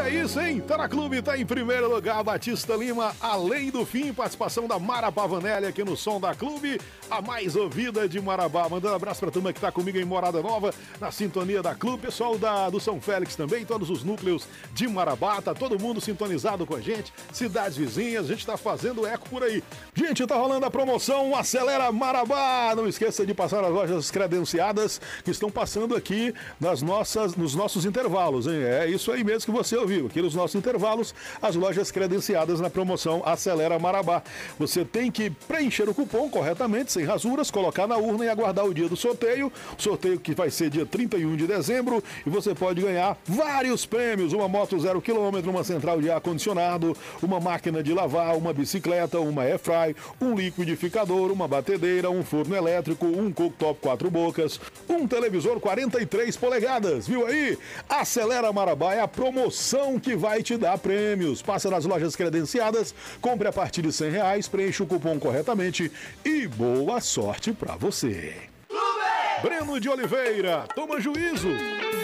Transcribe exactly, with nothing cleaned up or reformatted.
é isso, hein? Tá na Clube, tá em primeiro lugar, Batista Lima, Além do Fim, participação da Mara Pavanelli aqui no Som da Clube, a mais ouvida de Marabá. Mandando um abraço pra turma que tá comigo em Morada Nova, na sintonia da Clube, pessoal da, do São Félix também, todos os núcleos de Marabá, tá todo mundo sintonizado com a gente, cidades vizinhas, a gente tá fazendo eco por aí. Gente, tá rolando a promoção Acelera Marabá, não esqueça de passar as lojas credenciadas que estão passando aqui nas nossas, nos nossos intervalos, hein? É isso aí mesmo que você ouviu, aqui nos nossos intervalos, as lojas credenciadas na promoção Acelera Marabá. Você tem que preencher o cupom corretamente, sem rasuras, colocar na urna e aguardar o dia do sorteio, sorteio que vai ser dia trinta e um de dezembro, e você pode ganhar vários prêmios, uma moto zero quilômetro, uma central de ar-condicionado, uma máquina de lavar, uma bicicleta, uma airfry, um liquidificador, uma batedeira, um forno elétrico, um cooktop quatro bocas, um televisor quarenta e três polegadas, viu aí? Acelera Marabá é a promoção que vai te dar prêmios. Passa nas lojas credenciadas, compre a partir de cem reais, preencha o cupom corretamente e boa sorte pra você. Breno de Oliveira, toma juízo.